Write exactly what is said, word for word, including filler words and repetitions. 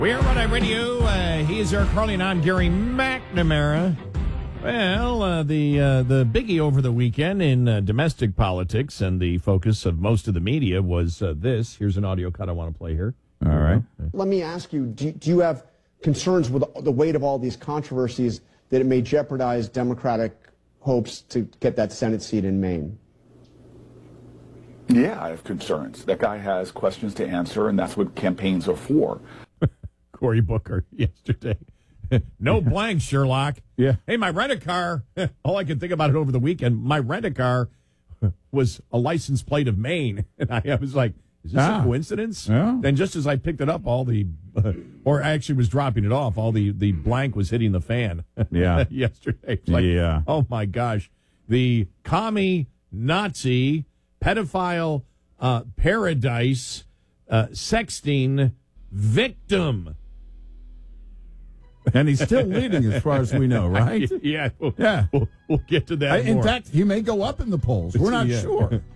We are on radio. Uh, he is Eric Carly, and I'm Gary McNamara. Well, uh, the uh, the biggie over the weekend in uh, domestic politics and the focus of most of the media was uh, this. Here's an audio cut I want to play here. All right. Let me ask you, do, do you have concerns with the weight of all these controversies that it may jeopardize Democratic hopes to get that Senate seat in Maine? Yeah, I have concerns. That guy has questions to answer, and that's what campaigns are for. Cory Booker yesterday. No blanks, Sherlock. Yeah. Hey, my rent-a-car, all I could think about it over the weekend, my rent-a-car was a license plate of Maine. And I, I was like, is this Ah. a coincidence? Yeah. And just as I picked it up, all the, uh, or actually was dropping it off, all the, the blank was hitting the fan. Yeah. yesterday. It's like, Yeah. oh, my gosh. The commie, Nazi, pedophile, uh, paradise, uh, sexting victim. And he's still leading as far as we know, right? Yeah. We'll, Yeah. We'll, we'll get to that I- in more. fact, he may go up in the polls. We're not Yeah. sure.